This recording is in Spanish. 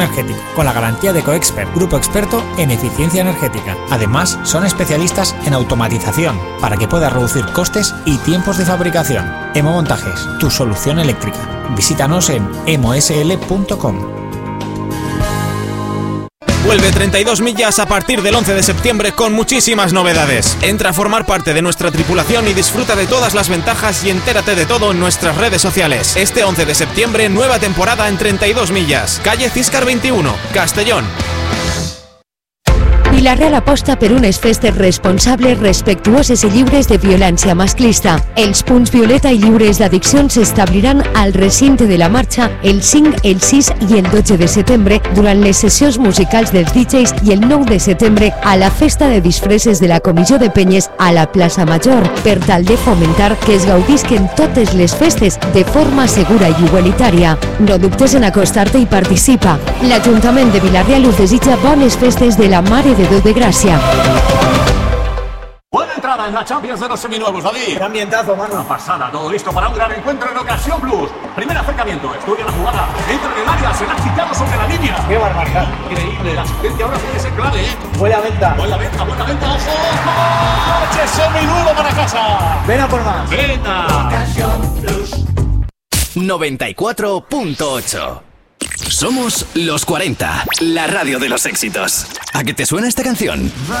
energético, con la garantía de Coexpert, grupo experto en eficiencia energética. Además, son especialistas en automatización, para que puedas reducir costes y tiempos de fabricación. Emo Montajes, tu solución eléctrica. Visítanos en emosl.com. Vuelve 32 millas a partir del 11 de septiembre con muchísimas novedades. Entra a formar parte de nuestra tripulación y disfruta de todas las ventajas y entérate de todo en nuestras redes sociales. Este 11 de septiembre, nueva temporada en 32 millas. Calle Ciscar 21, Castellón. Vila-real aposta per unes festes responsables, respectuoses i lliures de violència masclista. Els punts violeta i lliures d'addiccions s'establiran al recinte de la marxa el 5, el 6 i el 12 de setembre durant les sessions musicals dels DJs i el 9 de setembre a la festa de disfresses de la Comissió de Penyes a la plaça Major, per tal de fomentar que es gaudisquen totes les festes de forma segura i igualitària. No dubtes en acostar-te i participa. L'Ajuntament de Vila-real us desitja bones festes de la Mare de Déu de Gràcia. Buena entrada en la Champions de los seminuevos, David. Qué ambientazo, mano. Una pasada, todo listo para un gran encuentro en Ocasión Plus. Primer acercamiento, estudia la jugada, entra en el área, se la ha quitado sobre la línea. Qué barbaridad. Increíble, la asistencia ahora puede ser clave, ¿eh? Buena venta. Buena venta, ojo. ¡Coche seminuevo para casa! Ven a por más. Venga. Ocasión Plus 94.8. Somos los 40, la radio de los éxitos. ¿A qué te suena esta canción?